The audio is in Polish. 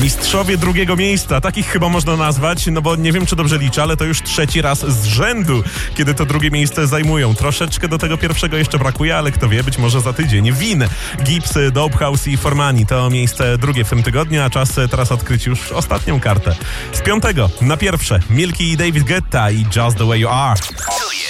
Mistrzowie drugiego miejsca, takich chyba można nazwać, no bo nie wiem, czy dobrze liczę, ale to już trzeci raz z rzędu, kiedy to drugie miejsce zajmują. Troszeczkę do tego pierwszego jeszcze brakuje, ale kto wie, być może za tydzień. Win, Gibbs, Dopehouse i Formani to miejsce drugie w tym tygodniu, a czas teraz odkryć już ostatnią kartę. Z 5. na pierwsze Milky i David Guetta i Just the Way You Are.